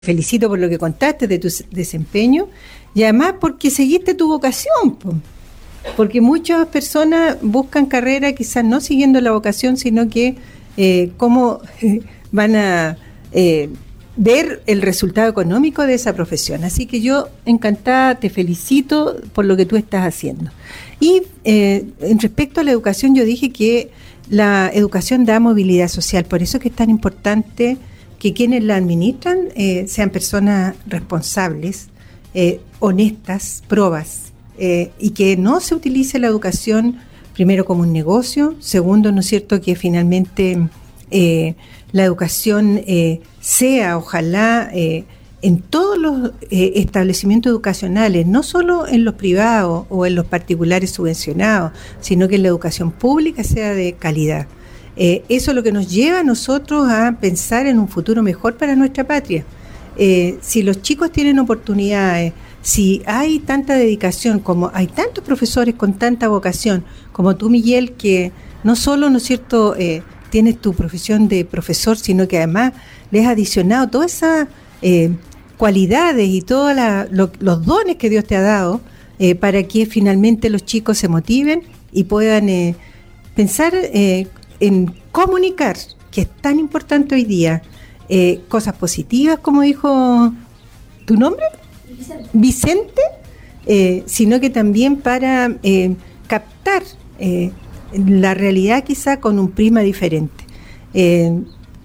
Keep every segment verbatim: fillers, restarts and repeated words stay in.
felicito por lo que contaste de tu desempeño y además porque seguiste tu vocación, po. Porque muchas personas buscan carrera quizás no siguiendo la vocación, sino que eh, cómo eh, van a eh, ver el resultado económico de esa profesión. Así que yo encantada, te felicito por lo que tú estás haciendo. Y eh, en respecto a la educación, yo dije que la educación da movilidad social, por eso es que es tan importante que quienes la administran eh, sean personas responsables, eh, honestas, probas, eh, y que no se utilice la educación primero como un negocio, segundo, ¿no es cierto?, que finalmente eh, la educación eh, sea, ojalá, eh, en todos los eh, establecimientos educacionales, no solo en los privados o en los particulares subvencionados, sino que la educación pública sea de calidad. Eh, eso es lo que nos lleva a nosotros a pensar en un futuro mejor para nuestra patria. Eh, si los chicos tienen oportunidades, si hay tanta dedicación, como hay tantos profesores con tanta vocación, como tú, Miguel, que no solo, ¿no es cierto?, eh, tienes tu profesión de profesor, sino que además le has adicionado todas esas eh, cualidades y todos lo, los dones que Dios te ha dado eh, para que finalmente los chicos se motiven y puedan eh, pensar eh, en comunicar, que es tan importante hoy día, eh, cosas positivas, como dijo tu nombre, Vicente, Vicente eh, sino que también para eh, captar eh, la realidad quizá con un prisma diferente. Eh,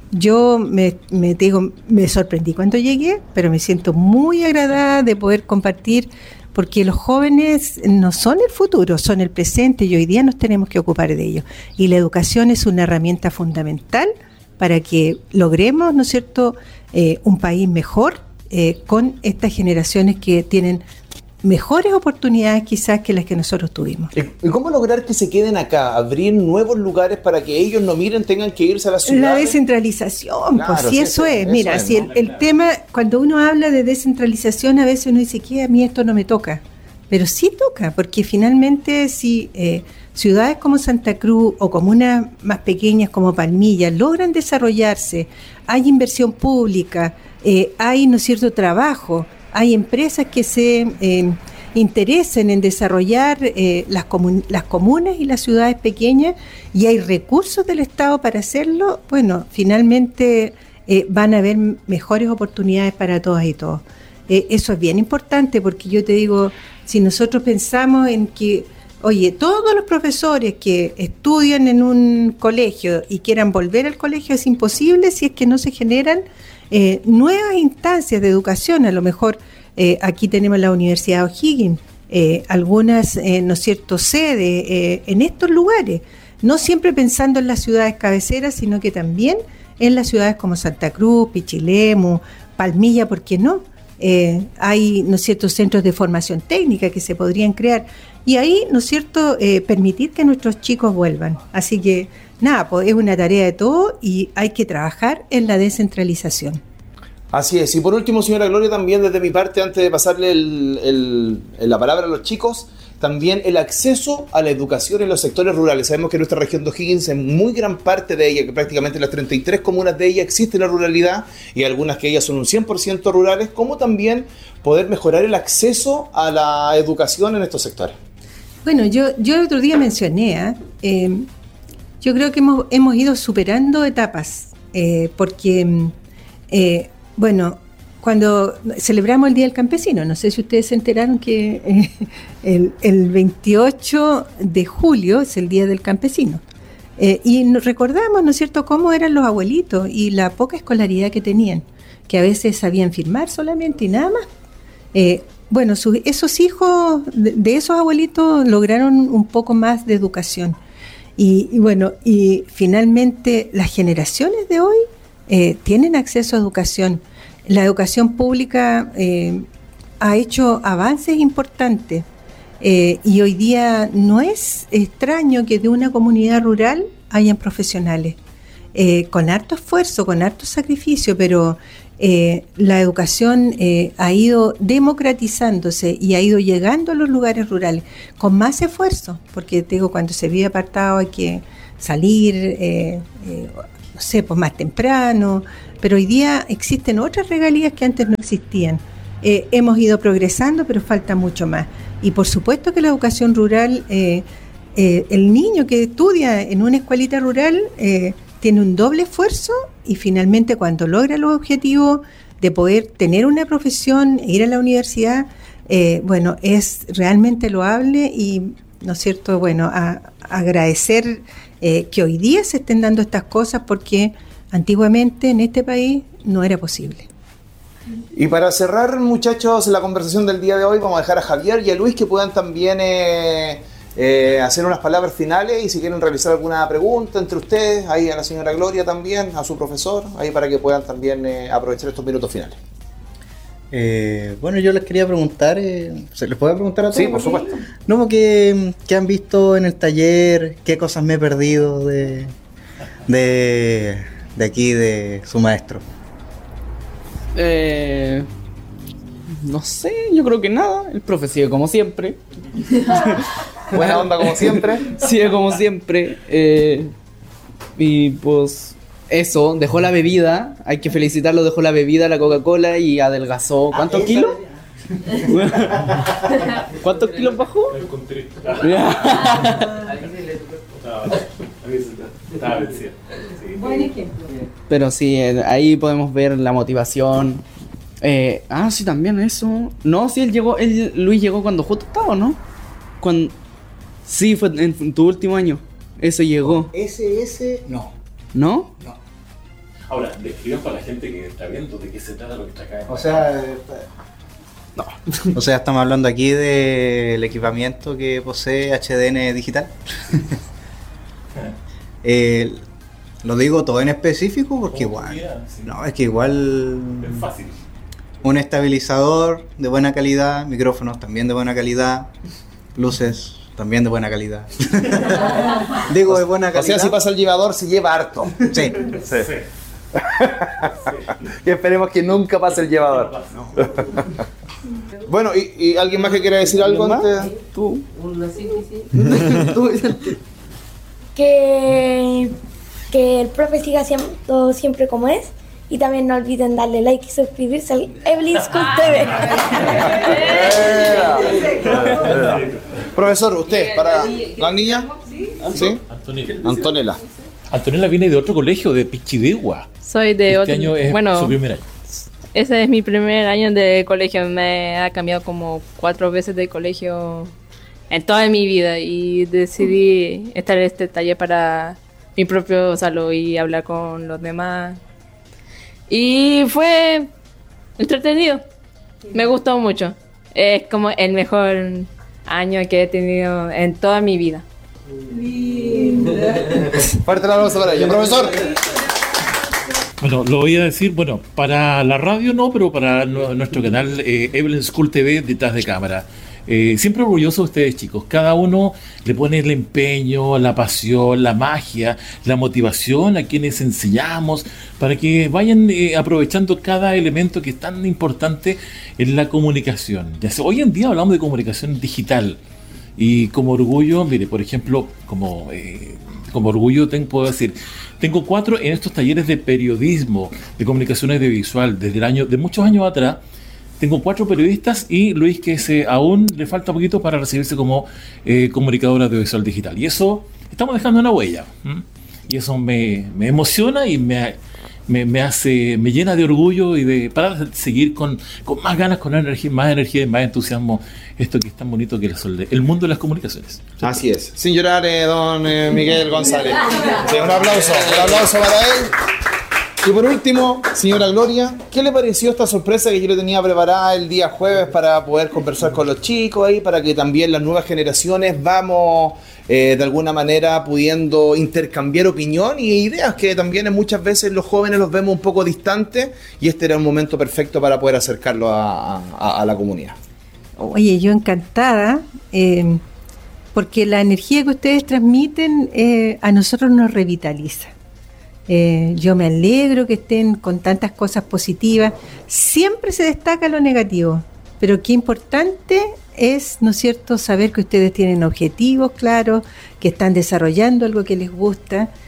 yo me, me, digo, me sorprendí cuando llegué, pero me siento muy agradada de poder compartir, porque los jóvenes no son el futuro, son el presente y hoy día nos tenemos que ocupar de ellos. Y la educación es una herramienta fundamental para que logremos, ¿no es cierto?, eh, un país mejor eh, con estas generaciones que tienen mejores oportunidades quizás que las que nosotros tuvimos. ¿Y cómo lograr que se queden acá? ¿Abrir nuevos lugares para que ellos no miren, tengan que irse a la ciudad? La descentralización, claro, pues si sí, eso es. es. Mira, eso si es, el, ¿no? el tema, cuando uno habla de descentralización, a veces uno dice que a mí esto no me toca. Pero sí toca, porque finalmente si eh, ciudades como Santa Cruz o comunas más pequeñas como Palmilla logran desarrollarse, hay inversión pública, eh, hay, ¿no es cierto?, trabajo, hay empresas que se eh, interesen en desarrollar eh, las, comun- las comunas y las ciudades pequeñas y hay recursos del Estado para hacerlo, bueno, finalmente eh, van a haber mejores oportunidades para todas y todos. Eh, eso es bien importante porque yo te digo, si nosotros pensamos en que, oye, todos los profesores que estudian en un colegio y quieran volver al colegio es imposible si es que no se generan eh, nuevas instancias de educación. A lo mejor eh, aquí tenemos la Universidad O'Higgins, eh, algunas, eh, ¿no es cierto?, sedes eh, en estos lugares, no siempre pensando en las ciudades cabeceras, sino que también en las ciudades como Santa Cruz, Pichilemu, Palmilla, ¿por qué no? Eh, hay, ¿no es cierto?, centros de formación técnica que se podrían crear y ahí, ¿no es cierto?, eh, permitir que nuestros chicos vuelvan. Así que, nada, pues es una tarea de todo y hay que trabajar en la descentralización. Así es. Y por último, señora Gloria, también desde mi parte, antes de pasarle el, el, la palabra a los chicos, también el acceso a la educación en los sectores rurales. Sabemos que nuestra región de O'Higgins, en muy gran parte de ella, que prácticamente las treinta y tres comunas de ella existe la ruralidad y algunas que ellas son un cien por ciento rurales, como también poder mejorar el acceso a la educación en estos sectores. Bueno, yo, yo el otro día mencioné, eh, yo creo que hemos, hemos ido superando etapas, eh, porque, eh, bueno, cuando celebramos el Día del Campesino, no sé si ustedes se enteraron que eh, el, el veintiocho de julio es el Día del Campesino. Eh, y nos recordamos, ¿no es cierto?, cómo eran los abuelitos y la poca escolaridad que tenían, que a veces sabían firmar solamente y nada más. Eh, bueno, sus, esos hijos de, de esos abuelitos lograron un poco más de educación. Y, y bueno, y finalmente las generaciones de hoy eh, tienen acceso a educación. La educación pública eh, ha hecho avances importantes eh, y hoy día no es extraño que de una comunidad rural hayan profesionales eh, con harto esfuerzo, con harto sacrificio, pero eh, la educación eh, ha ido democratizándose y ha ido llegando a los lugares rurales con más esfuerzo, porque te digo, cuando se vive apartado hay que salir, eh, eh, no sé, pues más temprano, pero hoy día existen otras regalías que antes no existían. Eh, hemos ido progresando, pero falta mucho más. Y por supuesto que la educación rural, eh, eh, el niño que estudia en una escuelita rural eh, tiene un doble esfuerzo y finalmente cuando logra los objetivos de poder tener una profesión e ir a la universidad, eh, bueno, es realmente loable y, ¿no es cierto?, bueno, a, a agradecer eh, que hoy día se estén dando estas cosas porque antiguamente en este país no era posible. Y para cerrar, muchachos, la conversación del día de hoy, vamos a dejar a Javier y a Luis que puedan también eh, eh, hacer unas palabras finales y si quieren realizar alguna pregunta entre ustedes, ahí a la señora Gloria también, a su profesor, ahí para que puedan también eh, aprovechar estos minutos finales. Eh, bueno, yo les quería preguntar, eh, ¿se les puede preguntar a todos? Sí, por supuesto. No, ¿qué, ¿qué han visto en el taller? ¿Qué cosas me he perdido de, de, de aquí, de su maestro? Eh, no sé, yo creo que nada. El profe sigue como siempre. Buena onda como siempre. Sigue como siempre. Eh, y pues eso, dejó la bebida. Hay que felicitarlo, dejó la bebida, la Coca-Cola y adelgazó. ¿Cuántos kilos? ¿Cuántos kilos bajó? Buen ejemplo. Pero sí, eh, ahí podemos ver la motivación. Eh, ah, sí, también eso. No, sí, él llegó, él, Luis llegó cuando justo estaba, ¿no? Cuando, sí, fue en tu último año. Eso llegó. Ese, ese, no. ¿No? No. Ahora, describan para la gente que está viendo de qué se trata lo que está acá. O sea, eh, no. O sea, estamos hablando aquí del equipamiento que posee H D N Digital. eh, lo digo todo en específico porque Oh, igual, yeah, sí. no, es que igual Es fácil. un estabilizador de buena calidad, micrófonos también de buena calidad, luces también de buena calidad. Digo de buena O calidad. sea, si pasa el llevador, se lleva harto. Sí. Sí. Y esperemos que nunca pase el llevador. Bueno, ¿y, y alguien más que quiera decir algo antes? Tú. que, que el profe siga siendo siempre como es y también no olviden darle like y suscribirse al Evelyn School T V. Profesor, usted, para la niña. ¿Sí? Antonella. Antonella. Antonella viene de otro colegio, de Pichidegua. Soy de Este otro. año es bueno, su primer año. ese es mi primer año de colegio. Me ha cambiado como cuatro veces de colegio en toda mi vida y decidí estar en este taller para mi propio salud y hablar con los demás. Y fue entretenido. Me gustó mucho. Es como el mejor año que he tenido en toda mi vida. Fuerte el aplauso para ella. Profesor. Bueno, lo voy a decir, bueno, para la radio no, pero para nu- nuestro canal eh, Evelyn School T V detrás de cámara. Eh, siempre orgulloso de ustedes, chicos. Cada uno le pone el empeño, la pasión, la magia, la motivación a quienes enseñamos para que vayan eh, aprovechando cada elemento que es tan importante en la comunicación. Ya sea, hoy en día hablamos de comunicación digital y como orgullo, mire, por ejemplo, como, eh, como orgullo tengo, puedo decir, tengo cuatro en estos talleres de periodismo, de comunicación audiovisual, desde el año, de muchos años atrás. Tengo cuatro periodistas y Luis que se, aún le falta poquito para recibirse como eh, comunicador audiovisual digital. Y eso, estamos dejando una huella. ¿m? Y eso me, me emociona y me, me, me hace, me llena de orgullo y de para seguir con, con más ganas, con energía, más energía y más entusiasmo esto que es tan bonito que es el, el mundo de las comunicaciones. Así es. Sin llorar, eh, don eh, Miguel González. Sí, un aplauso, un aplauso para él. Y por último, señora Gloria, ¿qué le pareció esta sorpresa que yo le tenía preparada el día jueves para poder conversar con los chicos ahí, para que también las nuevas generaciones vamos eh, de alguna manera pudiendo intercambiar opinión y ideas que también muchas veces los jóvenes los vemos un poco distantes y este era un momento perfecto para poder acercarlo a, a, a la comunidad? Oye, yo encantada, eh, porque la energía que ustedes transmiten eh, a nosotros nos revitaliza. Eh, yo me alegro que estén con tantas cosas positivas. Siempre se destaca lo negativo, pero qué importante es, ¿no es cierto?, saber que ustedes tienen objetivos claros, que están desarrollando algo que les gusta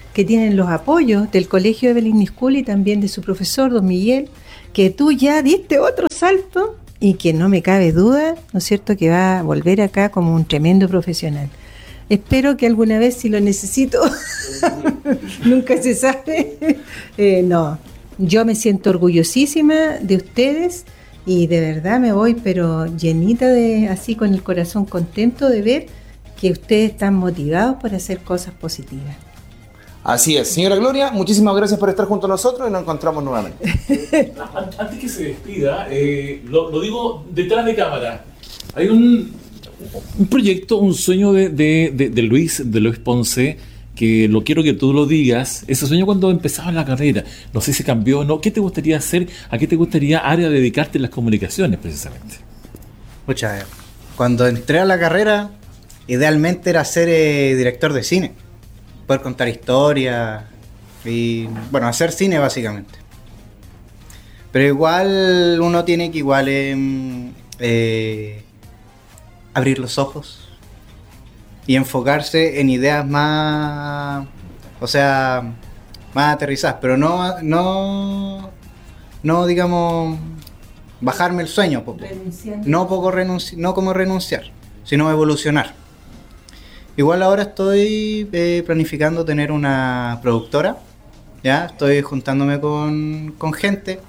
que tienen los apoyos del Colegio Evelyn School y también de su profesor, don Miguel, que tú ya diste otro salto y que no me cabe duda, ¿no es cierto?, que va a volver acá como un tremendo profesional. Espero que alguna vez, si lo necesito, nunca se sabe, eh, no, yo me siento orgullosísima de ustedes y de verdad me voy, pero llenita de, así con el corazón contento de ver que ustedes están motivados por hacer cosas positivas. Así es. Señora Gloria, muchísimas gracias por estar junto a nosotros y nos encontramos nuevamente. Antes que se despida, eh, lo, lo digo detrás de cámara. Hay un, un proyecto, un sueño de, de, de, de Luis, de Luis Ponce, que lo quiero que tú lo digas. Ese sueño cuando empezaba la carrera, no sé si cambió o no. ¿Qué te gustaría hacer? ¿A qué te gustaría área dedicarte en las comunicaciones, precisamente? Muchas. Cuando entré a la carrera, idealmente era ser eh, director de cine. Poder contar historias y, bueno, hacer cine básicamente. Pero igual uno tiene que igual eh, eh, abrir los ojos y enfocarse en ideas más, o sea, más aterrizadas, pero no, no, no digamos, bajarme el sueño, poco. No, poco renunci- no como renunciar, sino evolucionar. Igual ahora estoy eh, planificando tener una productora, ya estoy juntándome con, con gente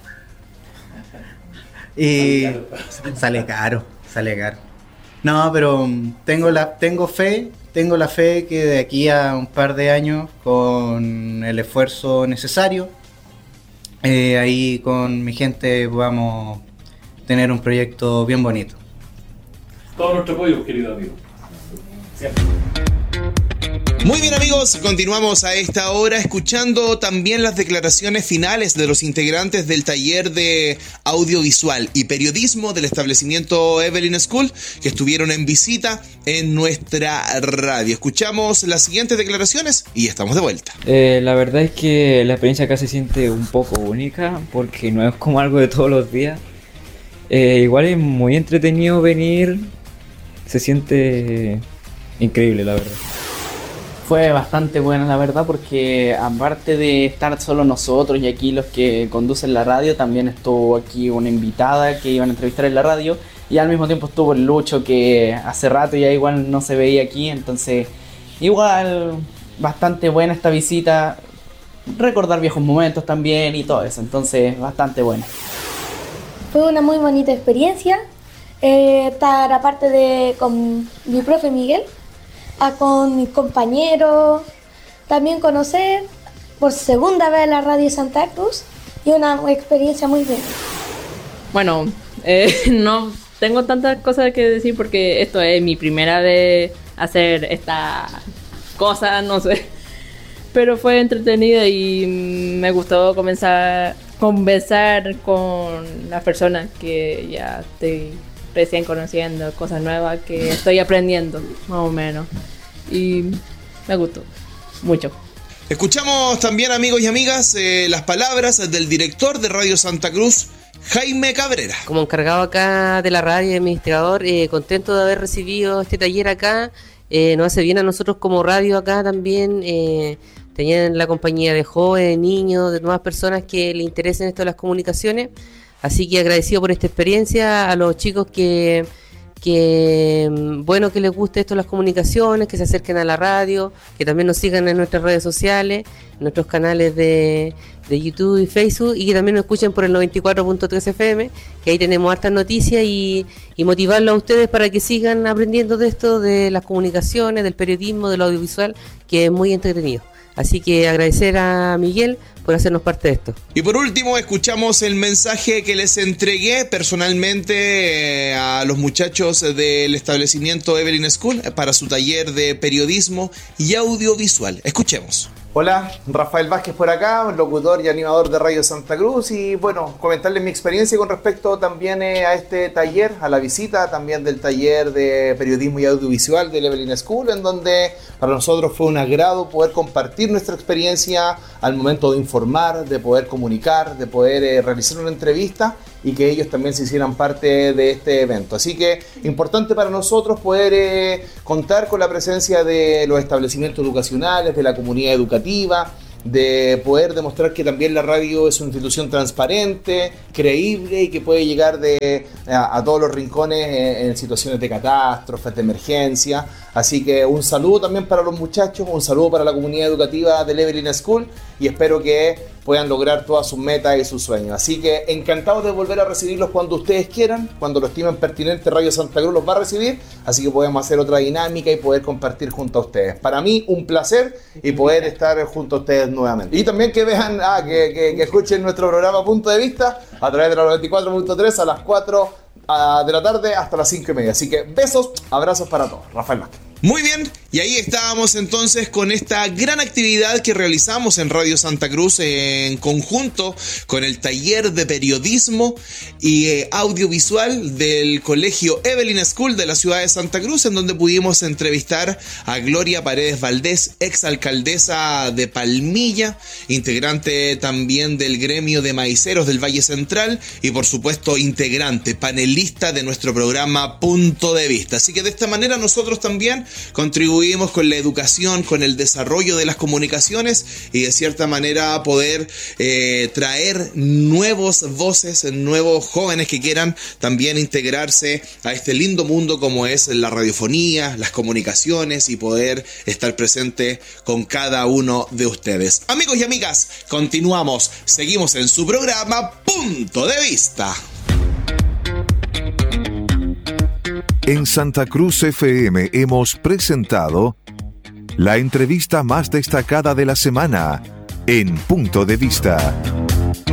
y sale caro, sale caro. No, pero tengo la tengo fe, tengo la fe que de aquí a un par de años, con el esfuerzo necesario, eh, ahí con mi gente podamos tener un proyecto bien bonito. Todo nuestro apoyo, querido amigo. Siempre. Muy bien, amigos, continuamos a esta hora escuchando también las declaraciones finales de los integrantes del taller de audiovisual y periodismo del establecimiento Evelyn School, que estuvieron en visita en nuestra radio. Escuchamos las siguientes declaraciones y estamos de vuelta. Eh, la verdad es que la experiencia acá se siente un poco única porque no es como algo de todos los días. Eh, igual es muy entretenido venir, se siente increíble, la verdad. Fue bastante buena, la verdad, porque aparte de estar solo nosotros y aquí los que conducen la radio, también estuvo aquí una invitada que iban a entrevistar en la radio, y al mismo tiempo estuvo el Lucho, que hace rato ya igual no se veía aquí, entonces igual bastante buena esta visita, recordar viejos momentos también y todo eso, entonces bastante buena. Fue una muy bonita experiencia, eh, estar aparte de con mi profe Miguel, a con mis compañeros, también conocer por segunda vez la radio Santa Cruz y una experiencia muy buena. Bueno, eh, no tengo tantas cosas que decir porque esto es mi primera vez hacer esta cosa, no sé. Pero fue entretenida y me gustó comenzar conversar con las personas que ya estoy recién conociendo, cosas nuevas que estoy aprendiendo, más o menos. Y me gustó mucho. Escuchamos también, amigos y amigas, eh, las palabras del director de Radio Santa Cruz, Jaime Cabrera. Como encargado acá de la radio y administrador, eh, contento de haber recibido este taller acá. Eh, nos hace bien a nosotros como radio acá también. Eh, tenían la compañía de jóvenes, de niños, de nuevas personas que le interesen esto de las comunicaciones. Así que agradecido por esta experiencia a los chicos que, que bueno, que les guste esto de las comunicaciones, que se acerquen a la radio, que también nos sigan en nuestras redes sociales, en nuestros canales de, de YouTube y Facebook, y que también nos escuchen por el noventa y cuatro punto tres F M, que ahí tenemos hartas noticias, y, y motivarlos a ustedes para que sigan aprendiendo de esto, de las comunicaciones, del periodismo, del audiovisual, que es muy entretenido. Así que agradecer a Miguel por hacernos parte de esto. Y por último, escuchamos el mensaje que les entregué personalmente eh, a los muchachos del establecimiento Evelyn School para su taller de periodismo y audiovisual. Escuchemos. Hola, Rafael Vázquez por acá, locutor y animador de Radio Santa Cruz, y bueno, comentarles mi experiencia con respecto también eh, a este taller, a la visita también del taller de periodismo y audiovisual del Evelyn School, en donde para nosotros fue un agrado poder compartir nuestra experiencia al momento de informar, de poder comunicar, de poder eh, realizar una entrevista y que ellos también se hicieran parte de este evento. Así que importante para nosotros poder eh, contar con la presencia de los establecimientos educacionales, de la comunidad educativa, de poder demostrar que también la radio es una institución transparente, creíble y que puede llegar de, a, a todos los rincones en, en situaciones de catástrofes, de emergencia. Así que un saludo también para los muchachos, un saludo para la comunidad educativa del Evelyn School y espero que puedan lograr todas sus metas y sus sueños. Así que encantados de volver a recibirlos cuando ustedes quieran, cuando lo estimen pertinente, Radio Santa Cruz los va a recibir, así que podemos hacer otra dinámica y poder compartir junto a ustedes. Para mí un placer y poder estar junto a ustedes nuevamente. Y también que vean, ah, que, que, que escuchen nuestro programa Punto de Vista a través de la noventa y cuatro punto tres a las cuatro de la tarde hasta las cinco y media. Así que besos, abrazos para todos. Rafael Vázquez. Muy bien, y ahí estábamos entonces con esta gran actividad que realizamos en Radio Santa Cruz en conjunto con el taller de periodismo y eh, audiovisual del Colegio Evelyn School de la ciudad de Santa Cruz, en donde pudimos entrevistar a Gloria Paredes Valdés, exalcaldesa de Palmilla, integrante también del gremio de maiceros del Valle Central y por supuesto integrante, panelista de nuestro programa Punto de Vista. Así que de esta manera nosotros también contribuimos con la educación, con el desarrollo de las comunicaciones y de cierta manera poder eh, traer nuevos voces, nuevos jóvenes que quieran también integrarse a este lindo mundo como es la radiofonía, las comunicaciones y poder estar presente con cada uno de ustedes. Amigos y amigas, continuamos, seguimos en su programa Punto de Vista. En Santa Cruz F M hemos presentado la entrevista más destacada de la semana en Punto de Vista.